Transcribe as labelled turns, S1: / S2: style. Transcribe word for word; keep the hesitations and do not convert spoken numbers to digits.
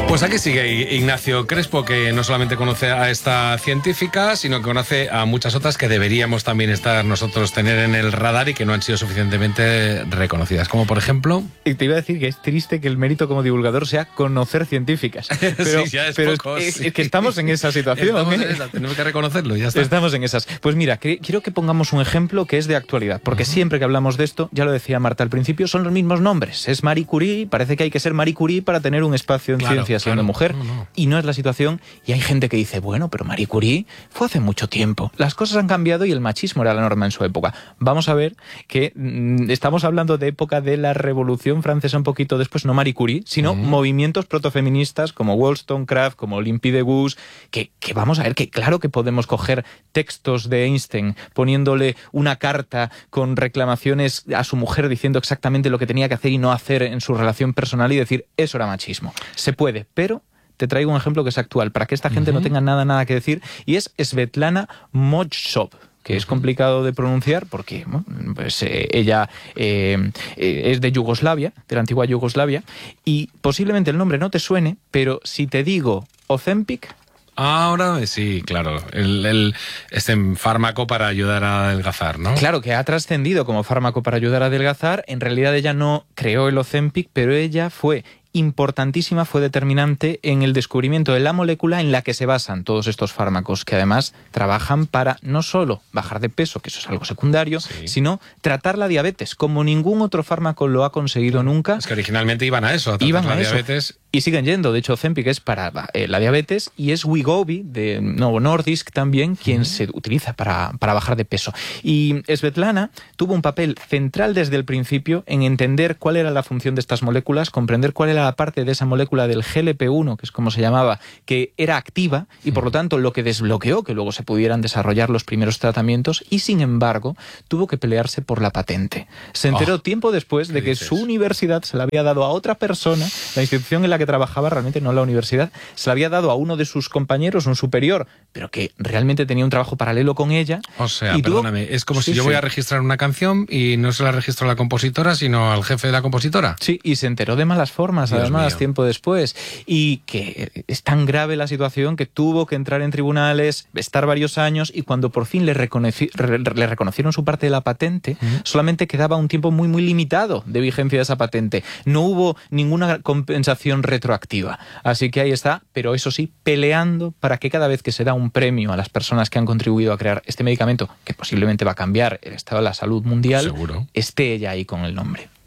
S1: Pues aquí sigue Ignacio Crespo, que no solamente conoce a esta científica, sino que conoce a muchas otras que deberíamos también estar nosotros tener en el radar y que no han sido suficientemente reconocidas. Como por ejemplo...
S2: Y te iba a decir que es triste que el mérito como divulgador sea conocer científicas. Pero,
S1: sí, ya es
S2: pero
S1: poco,
S2: es,
S1: sí.
S2: es que estamos en esa situación.
S1: Estamos
S2: ¿eh?
S1: en esa, tenemos que reconocerlo y ya está.
S2: Estamos en esas. Pues mira, que, quiero que pongamos un ejemplo que es de actualidad, porque uh-huh. siempre que hablamos de esto, ya lo decía Marta al principio, son los mismos nombres. Es Marie Curie, parece que hay que ser Marie Curie para tener un espacio en
S1: claro,
S2: ciencia siendo
S1: claro.
S2: mujer.
S1: No, no.
S2: Y no es la situación, y hay gente que dice, bueno, pero Marie Curie fue hace mucho tiempo. Las cosas han cambiado y el machismo era la norma en su época. Vamos a ver que mmm, estamos hablando de época de la Revolución Francesa un poquito después, no Marie Curie, sino uh-huh. movimientos protofeministas como Wollstonecraft, como Olympie de Gouges, que, que vamos a ver que claro que podemos coger textos de Einstein poniéndole una carta con reclamaciones a su mujer diciendo exactamente lo que tenía que hacer y no hacer en su relación personal y decir, eso era machismo. Se puede, pero... te traigo un ejemplo que es actual, para que esta gente uh-huh. no tenga nada, nada que decir, y es Svetlana Mojsov, que es complicado de pronunciar porque bueno, pues, eh, ella eh, eh, es de Yugoslavia, de la antigua Yugoslavia, y posiblemente el nombre no te suene, pero si te digo Ozempic...
S1: Ahora sí, claro, el, el, este fármaco para ayudar a adelgazar, ¿no?
S2: Claro, que ha trascendido como fármaco para ayudar a adelgazar. En realidad ella no creó el Ozempic, pero ella fue importantísima, fue determinante en el descubrimiento de la molécula en la que se basan todos estos fármacos, que además trabajan para no solo bajar de peso, que eso es algo secundario, sí. sino tratar la diabetes, como ningún otro fármaco lo ha conseguido nunca.
S1: Es que originalmente iban a eso, a tratar
S2: iban
S1: la
S2: a
S1: diabetes.
S2: Eso. Y siguen yendo. De hecho, Ozempic es para eh, la diabetes y es Wegovy, de Novo Nordisk también, quien uh-huh. se utiliza para, para bajar de peso. Y Svetlana tuvo un papel central desde el principio en entender cuál era la función de estas moléculas, comprender cuál era la parte de esa molécula del G L P uno, que es como se llamaba, que era activa y por lo tanto lo que desbloqueó que luego se pudieran desarrollar los primeros tratamientos, y sin embargo tuvo que pelearse por la patente. Se enteró oh, tiempo después de que dices? su universidad se la había dado a otra persona, la institución en la que trabajaba, realmente no la universidad, se la había dado a uno de sus compañeros, un superior, pero que realmente tenía un trabajo paralelo con ella.
S1: O sea,
S2: y
S1: perdóname,
S2: tuvo...
S1: es como
S2: sí,
S1: si yo
S2: sí.
S1: voy a registrar una canción y no se la registro a la compositora, sino al jefe de la compositora.
S2: Sí, y se enteró de malas formas, Dios además, mío. tiempo después. Y que es tan grave la situación que tuvo que entrar en tribunales, estar varios años, y cuando por fin le, reconoci... le reconocieron su parte de la patente, ¿Mm? solamente quedaba un tiempo muy, muy limitado de vigencia de esa patente. No hubo ninguna compensación retroactiva. Así que ahí está, pero eso sí, peleando para que cada vez que se da un premio a las personas que han contribuido a crear este medicamento, que posiblemente va a cambiar el estado de la salud mundial,
S1: Seguro.
S2: esté ella ahí con el nombre.